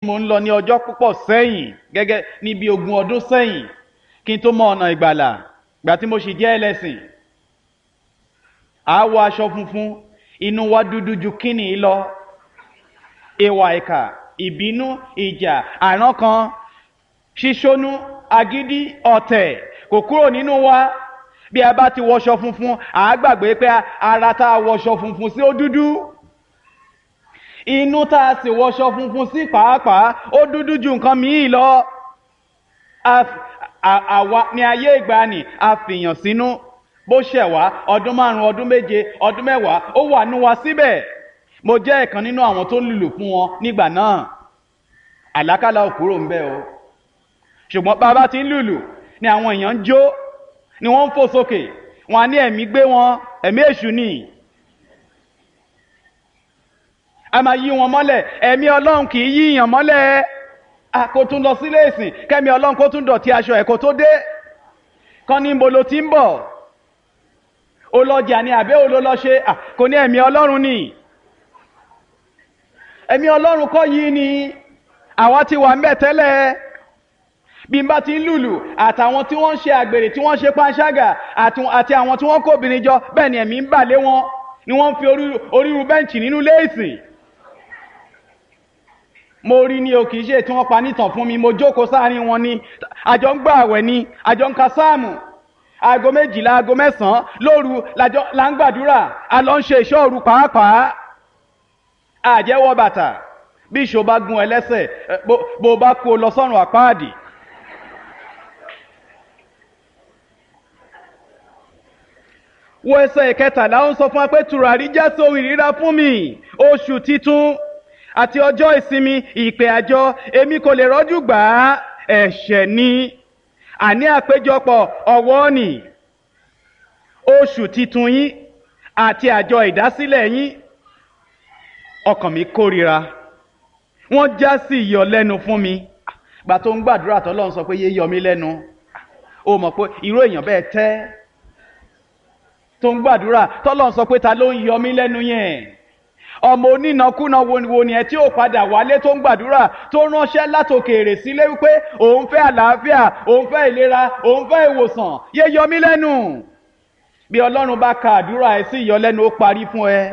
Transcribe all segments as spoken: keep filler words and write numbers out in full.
mo ń lọ ní ọjọ́ púpọ̀ sẹ́yìn gẹ́gẹ́ ní bí ogún ọdún sẹ́yìn kí n tó mọ ọ̀nà ìgbàlà gbà tí mo sì jẹ́ ẹlẹ́sìn. a wọ aṣọ funfun, inú wa dúdú ju kíni lọ. ìwà ìkà, ìbínú, ìjà, àrán kan, ṣíṣónú, agídí, ọ̀tẹ̀ kò kúrò nínú wa. bí a bá ti wọṣọ funfun à á gbàgbé pé ara tá a wọṣọ funfun sí ó dúdú. inú tá a sì wọṣọ funfun sí pàápàá ó dúdú ju nǹkan míì lọ. àwa ní ayé ìgbàanì a fìyàn sínú bó ṣẹ̀ wá ọdún márùn-ún ọdún méje ọdún mẹ́wàá ó wà nú wa síbẹ̀. mo jẹ́ ìkan nínú àwọn tó ń lùlù fún wọn nígbà náà. àlákàlà ò kúrò ń bẹ̀ o. ṣùgbọ́n bá a bá ti ń lùlù ni àwọn èèyàn ń jó ni wọ́n ń fò sókè wọn á ní ẹ̀mí gbé wọn, ẹ̀mí èṣù ni. a máa yí wọn mọ́lẹ̀, ẹ̀mí ọlọ́run kì í yíyàn mọ́lẹ̀. kó tún lọ sílé ìsìn kẹ́mi ọlọ́run kó tún dọ̀tí aṣọ ẹ̀ kó tó dé. kán ní mo lo ti ń bọ̀ olọ́jà ni àbẹ́ olólọ́ṣe kò ní ẹ̀mí ọlọ́run ni. ẹ̀mí ọlọ́run kọ́ yìí ni àwa ti wà ń bẹ̀ tẹ́lẹ̀. bí n bá ti ń lùlù àtàwọn tí wọ́n ń ṣe àgbèrè tí wọ́n ń ṣe panṣágà àti àwọn tí wọ́n kó obìnrin jọ bẹ́ẹ̀ ni ẹ̀mí ń bà lé wọn ni wọ́n ń fi oríru bẹ́ǹchì nínú léèsì. mo rí ní o kìí ṣe tí wọ́n pa nítàn fún mi, mo jókòó sáàrin wọn ni àjọ ń gbà àwẹ̀ ni àjọ ń ka sáàmù aago méjìlá aago mẹ́sàn-án lóru la ń gbàdúrà a lọ ń ṣe ìṣọ́ òru pàápàá. àjẹwọ́ bàtà bí ìṣó bá gun ẹlẹ́sẹ̀ bó bá kó lọ sọ́run àpáàdì. wo ẹsẹ̀ ìkẹtàlá ó ń sọ fún wa pé tùràrí jẹ́ sóhun ìríra fún mi, oṣù titun àti ọjọ́ ìsinmi ìpè àjọ èmi kò lè rọ́jú gbà á. ẹ̀ṣẹ̀ ni àní àpéjọpọ̀ ọ̀wọ́ ni. oṣù titun yín àti àjọ ìdásílẹ̀ yín ọkàn mi kórìíra, wọ́n já sí ìyọlẹ́nu fún mi. gbà tó ń gbàdúrà tọ́lọ́run sọ pé yé yọ mí lẹ́nu, ó mọ̀ pé irú èèyàn bẹ́ẹ̀ tẹ́ tó ń gbàdúrà tọ́lọ́run sọ pé ta ló ń yọ mí lẹ́nu yẹn. ọmọ onínàkúnà wo ni ẹ tí ó padà wálé tó ń gbàdúrà tó ránṣẹ́ látòkèèrè sílé wípé òun fẹ́ àlàáfíà, òun fẹ́ ìlera, òun fẹ́ ìwòsàn, yé yọ mí lẹ́nu. bí ọlọ́run bá ka àdúrà ẹ sí ìyọlẹ́nu ó parí fún ẹ.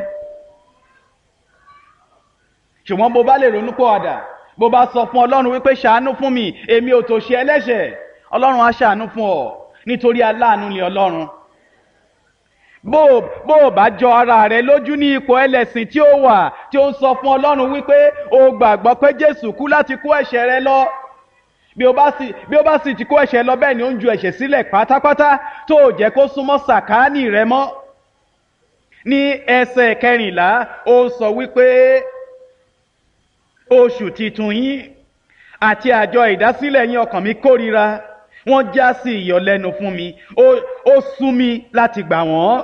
ṣùgbọ́n bó bá lè ronú pọ̀ àdà, bó bá sọ fún ọlọ́run wípé ṣàánú fún mi, èmi ò tó ṣe ẹlẹ́ṣẹ̀, ọlọ́run á ṣàánú fún ọ nítorí aláàánú ni ọlọ́run. bó bó bá jọ ara rẹ lójú ní ipò ẹlẹ́sìn tí ó wà tí ó ń sọ fún ọlọ́run wípé o gbàgbọ́ pé jésù kú láti kó ẹ̀ṣẹ̀ rẹ lọ, bí o bá sì bí o bá sì ti kó ẹ̀ṣẹ̀ lọ bẹ́ẹ̀ ni ó ń ju ẹ̀ṣẹ̀ sílẹ̀ pátápátá tó ò jẹ́ kó súnmọ́ sàkáání rẹ mọ́. ní ẹsẹ̀ kẹrìnlá ó sọ wípé oṣù titun yín àti àjọ ìdásílẹ̀ yín ọkàn mi kórìíra, wọ́n já sí ìyọlẹ́nu fún mi, ó sún mi láti gbà wọ́n.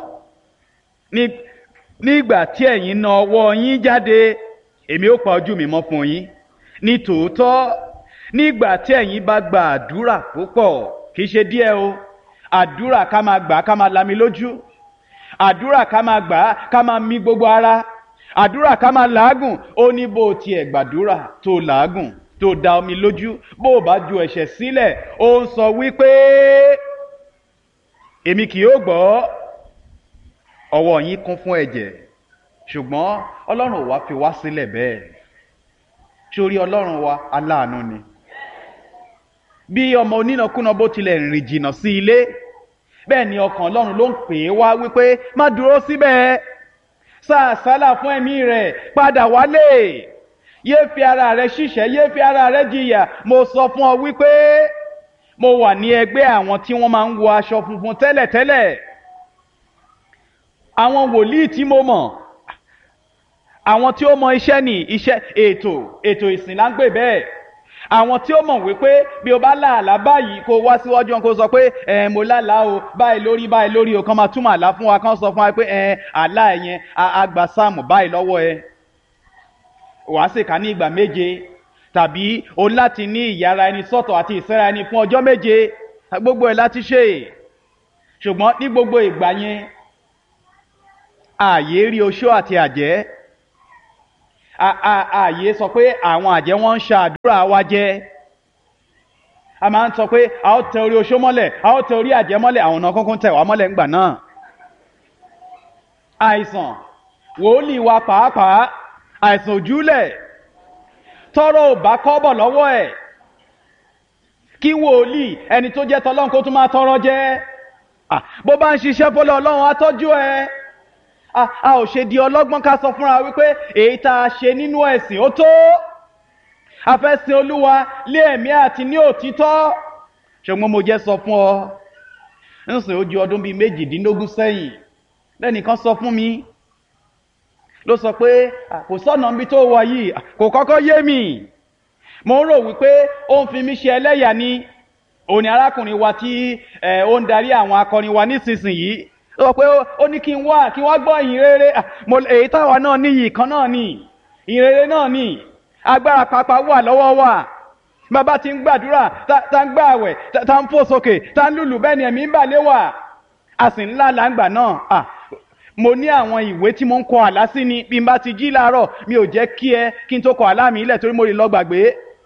nígbà tí ẹ̀yin na ọwọ́ yín jáde èmi ó pa ojú mi mọ́ fún yín. ní tòótọ́ nígbà tí ẹ̀yin bá gba àdúrà púpọ̀, kì í ṣe díẹ̀ o, àdúrà ká máa gbà ká máa lami lójú, àdúrà ká máa gbà ká máa mí gbogbo ara, àdúrà ká máa làágùn. ó ní bó tiẹ̀ gbàdúrà tó làágùn tó da omi lójú, bó o bá ju ẹ̀ṣẹ̀ sílẹ̀, ó ń sọ wípé èmi kì yóò gbọ́. ọwọ́ yín kún fún ẹ̀jẹ̀, ṣùgbọ́n ọlọ́run ò wá fi wá sílẹ̀ bẹ́ẹ̀. sórí ọlọ́run wa aláàánú ni. bí ọmọ onínàkúnà bó tilẹ̀ rìn jìnnà sí ilé, bẹ́ẹ̀ ni ọkàn ọlọ́run ló ń pè é wá wípé má dúró síbẹ̀, sàásálà fún ẹ̀mí rẹ̀, padà wálé, yé fi ara rẹ ṣiṣẹ́, yé fi ara rẹ jìyà. mo sọ fún ọ wípé mo wà ní ẹgbẹ́ àwọn tí wọ́n máa ń wọ aṣọ funfun tẹ́lẹ̀tẹ́lẹ̀. àwọn wòlíì tí mo mọ̀, àwọn tí ó mọ iṣẹ́ ní iṣẹ́ ètò ètò ìsìn là ń pè bẹ́ẹ̀. àwọn tí ó mọ̀ wípé bí o bá láàlá báyìí kó wá síwájú wọn kó sọ pé ẹ mo lálàá o báyìí lórí báyìí lórí o, kán máa túmọ̀ àlá fún wa, kán sọ fún wa pé ẹ àlá ẹ yẹn àgbà sáàmù báyìí lọ́wọ́ ẹ. wàá sì ká ní ìgbà méje, tàbí o láti ní ìyára ẹni sọ́tọ̀ àti ìsẹ́ra ẹni fún ọjọ́ méje. gbogbo ẹ̀ láti ṣe, ṣùgbọ́n ní gbogbo ìgbà yẹn ààyè rí oṣó àti àjẹ́, ààyè sọ pé àwọn àjẹ́ wọn ń ṣàdúrà wa jẹ a máa ń sọ pé a ó tẹ orí oṣó mọ́lẹ̀ a ó tẹ orí àjẹ́ mọ́lẹ̀ àwọn ọ̀nà kúnkún tẹ̀ wá mọ́lẹ̀ ńgbà náà. àìsàn wòlíì wa pàápàá àìsàn òjúlẹ̀ tọrọ ò bá kọ́bọ̀ lọ́wọ́ ẹ̀ kí wòlíì ẹni tó jẹ́ tọlọ́run kó tún máa tọrọ jẹ́ bó bá ń ṣiṣẹ́ fọlọ́ ọlọ́run á tọ́jú ẹ a ò ṣe di ọlọ́gbọ́n ká sọ fúnra wípé èyí tá a ṣe nínú ẹ̀sìn ó tó a fẹ́ sin olúwa lé ẹ̀mí àti ní òtítọ́ ṣùgbọ́n mo jẹ́ sọ fún ọ ń sìn ó ju ọdún bíi méjìdínlógún sẹ́yìn lẹ́nìkan sọ fún mi ló sọ pé kò sọ́nà níbi tó wà yìí kò kọ́kọ́ yé mi mo ń rò wípé ó ń fi mí ṣe ẹlẹ́yà ni òun ni arákùnrin wa tí ó ń darí àwọn akọrin wa nísinsìnyí ó sọ pé ó ní kí n wá kí n wá gbọ́ ìyìn rere èyí táwa náà ní yìí kan náà ní ìyìn rere náà ní agbára pápá wà lọ́wọ́ wa bàbá ti ń gbàdúrà tá ń gbààwẹ̀ tá ń fò sókè tá ń lùlù bẹ́ẹ̀ ni ẹ̀mí ń bà lé wà a sì ń lá làǹgbà náà mo ní àwọn ìwé tí mo ń kọ àlá sí ni bí n bá ti jí láàárọ̀ mi ò jẹ́ kí ẹ kí n tó kọ àlá mi ilẹ̀ torí mo lè lọ gbàgbé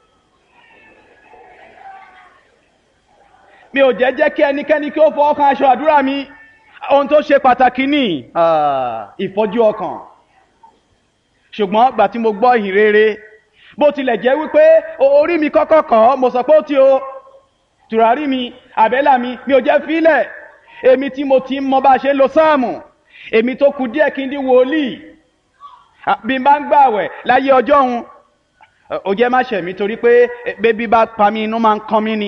mi ò jẹ́ jẹ́ kí ẹnikẹ́ni kí ó fọwọ́ kan aṣọ àdúrà mi ohun tó ṣe pàtàkì ní ìfọ́jú ọkàn ṣùgbọ́n gbà tí mo gbọ́ ìhìn rere bó tilẹ̀ jẹ́ wípé orí mi kọ́kọ́ kọ́ mo sọ pé ó ti o tùràrí mi àbẹ́là mi mi ò jẹ́ fílẹ̀ èmi tí mo ti mọ bá a ṣe ń lo sáàmù èmi tó kù díẹ̀ kí n di wòlíì bí n bá ń gbààwẹ̀ láyé ọjọ́ òun ó jẹ́ má ṣẹ̀ mí torí pé bébí bá pa mí inú máa ń kan mí ni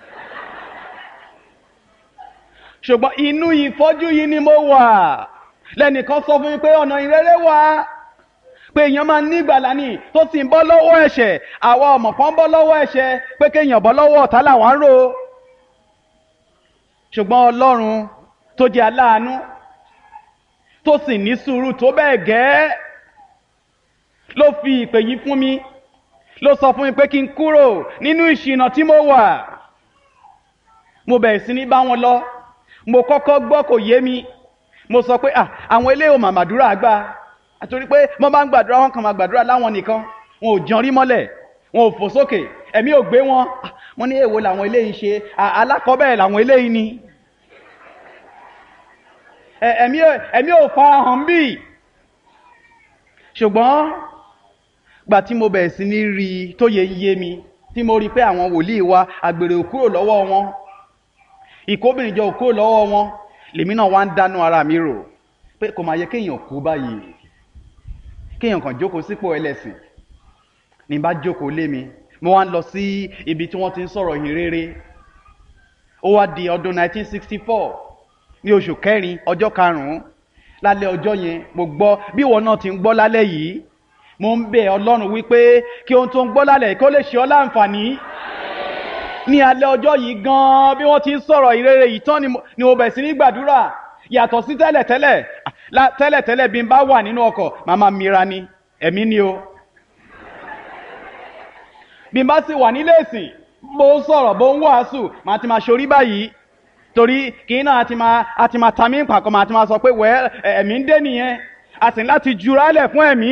ṣùgbọ́n inú ìfọ́jú yìí ni mo wà lẹ́nìkan sọ fún mi pé ọ̀nà ìrere wà pé èèyàn máa ní ìgbàlà ní tó sì ń bọ́ lọ́wọ́ ẹ̀ṣẹ̀ àwa ọmọ kan bọ́ lọ́wọ́ ẹ̀ṣẹ̀ pé kéèyàn bọ́ lọ́wọ́ ọ̀tá làwọn ń rò ṣùgbọ́n Ọlọ́run tó jẹ́ aláàánú tó sì ní sùúrù tó bẹ́ẹ̀ gẹ́ ló fi ìpè yìí fún mi ló sọ fún mi pé kí n kúrò nínú ìṣìnà tí mo wà mo bẹ̀rẹ̀ sí ní bá wọn lọ mo kọ́kọ́ gbọ́ kò yé mi mo sọ pé àwọn eléyìí ò mà màdúrà àgbà àtorí pé mo bá ń gbàdúrà wọn kàn máa gbàdúrà láwọn nìkan wọn ò jọrí mọ́lẹ̀ wọn ò fò sókè ẹ̀mí ò gbé wọn mo ní èwo làwọn eléyìí ṣe alákọ̀ọ́bẹ̀rẹ̀ làwọn eléyìí ni ẹ̀mí ò farahàn bí ṣùgbọ́n gbà tí mo bẹ̀rẹ̀ sí ní rí tó yẹ yé mi tí mo rí pé àwọn wòlíì wa àgbèrè ò kúrò lọ́wọ́ wọn ìkóbìnrin jọ ò kúrò lọ́wọ́ wọn lèmi náà wá ń dánú ara mi rò pé kò máa yẹ kéèyàn kú báyìí kéèyàn kàn jókòó sípò ẹlẹ́sìn ní bá jókòó lé mi mo wá ń lọ sí ibi tí wọ́n ti ń sọ̀rọ̀ ìhìn rere ó wá di ọdún nineteen sixty-four ní oṣù kẹrin ọjọ́ karùn-ún lálẹ́ ọjọ́ yẹn mo gbọ́ bí ìwọ náà ti ń gbọ́ lálẹ́ yìí mo ń bẹ̀ Ọlọ́run wípé kí ohun tó ń gbọ́ lálẹ́ kó lè ṣe ọ́ láǹfààní ní alẹ́ ọjọ́ yìí gan-an bí wọ́n ti ń sọ̀rọ̀ ìrere yìí tán ni mo bẹ̀ sí ní gbàdúrà yàtọ̀ sí tẹ́lẹ̀tẹ́lẹ̀ tẹ́lẹ̀tẹ́lẹ̀ bí n bá wà nínú ọkọ̀ màmá mira ni ẹ̀mí ni o bí n bá sì wà nílé ìsìn bó ń sọ̀rọ̀ bó ń wàásù màá ti máa ṣorí báyìí torí kì í náà àti máa àti máa ta mí ń pàkọ́ màá ti máa sọ pé wẹ́ ẹ̀mí ń dé nìyẹn a sì ní láti jurálẹ̀ fún ẹ̀mí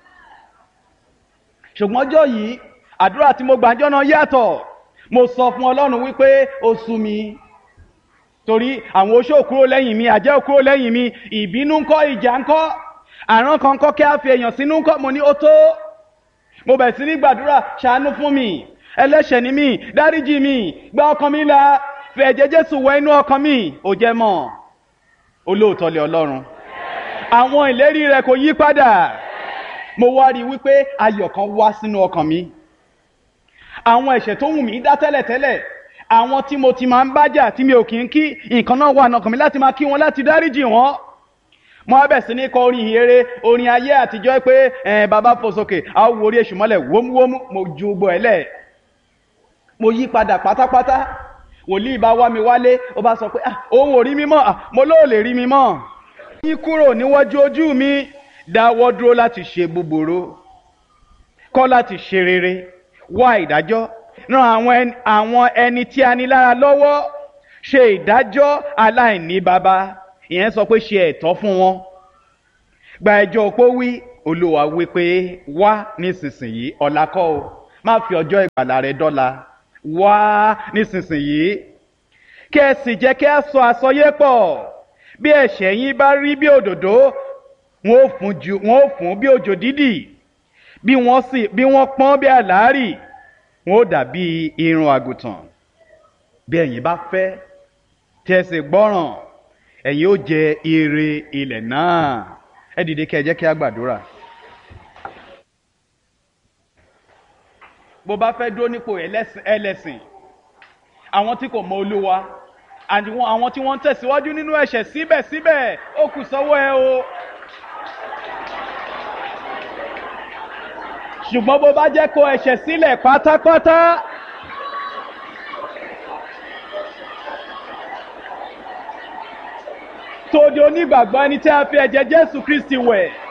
ṣùgbọ́n ọjọ́ yìí àdúrà tí mo gbàjọ́ náà yàtọ̀ mo sọ fún Ọlọ́run wípé ó sú mi torí àwọn oṣó kúrò lẹ́yìn mi àjẹ́ kúrò lẹ́yìn mi ìbínú ńkọ́ ìjà ńkọ́ àrán kan ńkọ́ kí a fi èèyàn sínú ńkọ́ mo ní ó tó mo bẹ̀ sí ní gbàdúrà ṣàánú fún mi ẹlẹ́ṣẹ̀ ni mí dáríjì mi gba ọkàn mi là fi ẹ̀jẹ̀ Jésù wẹ inú ọkàn mi ó jẹ́ mọ́ olóòótọ́ lé Ọlọ́run àwọn ìlérí rẹ̀ kò yí padà mo wá rí wípé ayọ̀ kan wá sínú ọkàn mi àwọn ẹ̀ṣẹ̀ tó wù mí dá tẹ́lẹ̀tẹ́lẹ̀ àwọn tí mo ti máa ń bájà tí mi ò kí ń kí nǹkan náà wà nọkàn mi láti máa kí wọn láti dáríjì wọn mo á bẹ̀ sí ní kọ orin ìhìnrere orin ayé àtijọ́ pé ẹ̀ bàbá fò sókè a ó wo orí èṣù mọ́lẹ̀ wómúwómú mo ju gbogbo ẹ̀ lẹ̀ mo yí padà pátápátá wòlíì bá wá mi wálé ó bá sọ pé òun ò rí mi mọ́ mo lóò lè rí mi mọ́ yí kúrò níwájú ojú mi dáwọ́ dúró láti ṣe búburú kọ́ láti ṣe rere wá ìdájọ́ ràn àwọn ẹni tí a ní lára lọ́wọ́ ṣe ìdájọ́ aláìní baba ìyẹn sọ pé ṣe ẹ̀tọ́ fún wọn gba ẹjọ́ opó wí olúwa wí pé wá nísinsìnyí ọ̀la kọ́ o má fi ọjọ́ ìgbàlà rẹ dọ́la wá nísinsìnyí kí ẹ sì jẹ́ kí a sọ àsọyé pọ̀ bí ẹ̀ṣẹ̀ yín bá rí bí òdòdó wọn ó fún ju wọn ó fún bí òjò dídì bí wọ́n sì bí wọ́n pọ́n bí àlárì wọn ó dàbí irun àgùntàn bí ẹ̀yin bá fẹ́ tí ẹ sì gbọ́ràn ẹ̀yin ó jẹ ire ilẹ̀ náà. Ẹ dìde kí ẹ jẹ́ kí a gbàdúrà. Bó bá fẹ́ dúró nípò ẹlẹ́sìn àwọn tí kò mọ olúwa àwọn tí wọ́n ń tẹ̀síwájú nínú ẹ̀ṣẹ̀ síbẹ̀síbẹ̀ ó kù sọ́wọ́ ẹ o. Ṣùgbọ́n bó bá jẹ́ kó ẹ̀ṣẹ̀ sílẹ̀ pátápátá tó di onígbàgbọ́ ẹni tí a fi ẹ̀jẹ̀ Jésù Kristi wẹ̀